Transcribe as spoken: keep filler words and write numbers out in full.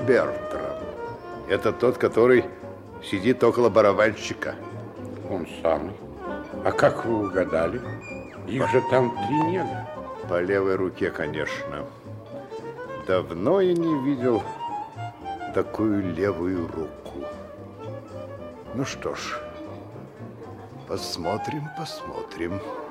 Бертрам. Это тот, который сидит около барабанщика. Он самый. А как вы угадали? Их же там три негра. По левой руке, конечно. Давно я не видел такую левую руку. Ну что ж, посмотрим, посмотрим.